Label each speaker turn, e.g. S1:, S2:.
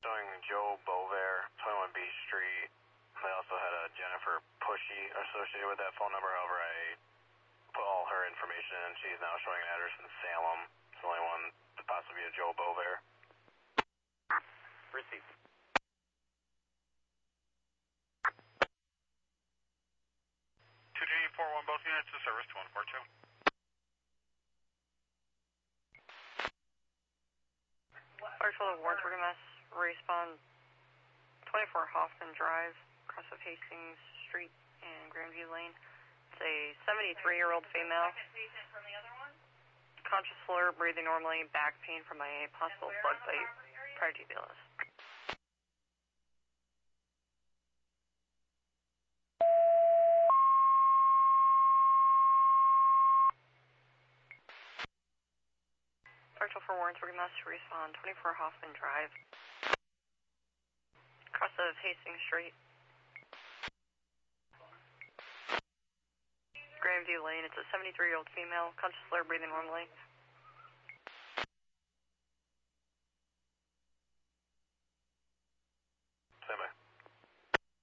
S1: showing Joe Bover, 21 B Street. They also had a Jennifer Pushy associated with that phone number. However, I put all her information in. She's now showing an address in Salem. It's the only one to possibly be a Joe Bover.
S2: Received. 2G41, both units to service to 142.
S3: Virtual of Warrensburg MS, respawn 24 Hoffman Drive, across of Hastings Street and Grandview Lane. It's a 73-year-old female. Conscious slur, breathing normally, back pain from a possible bug bite prior to BLS. Virtual for Warrensburg MS, respawn 24 Hoffman Drive, across of Hastings Street. Grandview Lane, it's a 73-year-old female, conscious slur, breathing normally.
S1: Stand by.